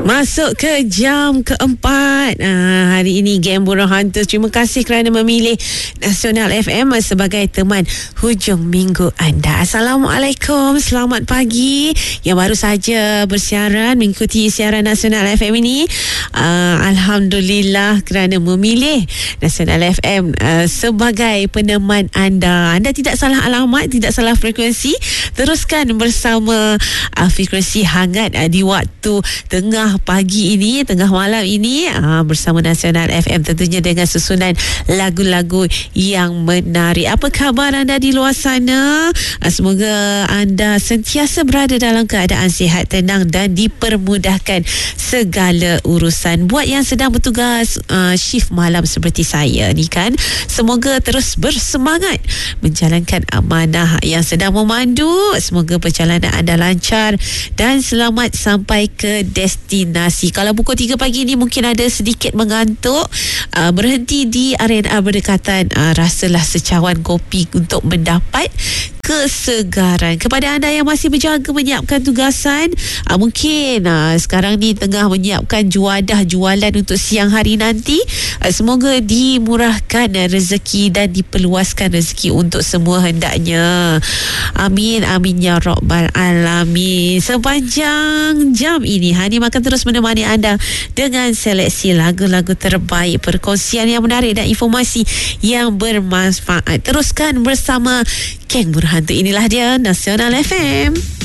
Masuk ke jam keempat. Hari ini Geng Burung Hantu. Terima kasih kerana memilih Nasional FM sebagai teman hujung minggu anda. Assalamualaikum, selamat pagi. Yang baru saja bersiaran mengikuti siaran Nasional FM ini, Alhamdulillah kerana memilih Nasional FM sebagai peneman anda. Anda tidak salah alamat, tidak salah frekuensi. Teruskan bersama frekuensi hangat di waktu tengah pagi ini, tengah malam ini, bersama Nasional FM, tentunya dengan susunan lagu-lagu yang menarik. Apa khabar anda di luar sana? Semoga anda sentiasa berada dalam keadaan sihat, tenang dan dipermudahkan segala urusan. Buat yang sedang bertugas shift malam seperti saya ni kan, semoga terus bersemangat menjalankan amanah yang sedang memandu. Semoga perjalanan anda lancar dan selamat sampai ke destinasi. Kalau pukul 3 pagi ni mungkin ada sedikit mengantuk, berhenti di arena berdekatan, rasalah secawan kopi untuk mendapat kesegaran. Kepada anda yang masih berjaga menyiapkan tugasan, mungkin sekarang ni tengah menyiapkan juadah jualan untuk siang hari nanti, semoga dimurahkan rezeki dan diperluaskan rezeki untuk semua hendaknya. Amin, amin ya rabbal alamin. Sepanjang jam ini Hani akan terus menemani anda dengan seleksi lagu-lagu terbaik, perkongsian yang menarik dan informasi yang bermanfaat. Teruskan bersama Geng Burung Hantu. Inilah dia Nasional FM.